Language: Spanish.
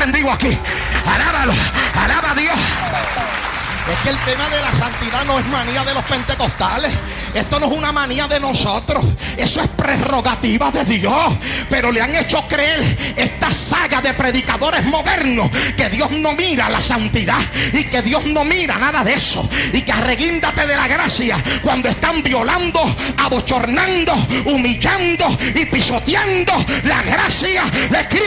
encendido aquí. Alábalo, alaba a Dios. Es que el tema de la santidad no es manía de los pentecostales. Esto no es una manía de nosotros. Eso es prerrogativa de Dios. Pero le han hecho creer esta saga de predicadores modernos que Dios no mira la santidad y que Dios no mira nada de eso. Y que arreguíndate de la gracia cuando están violando, abochornando, humillando y pisoteando la gracia de Cristo.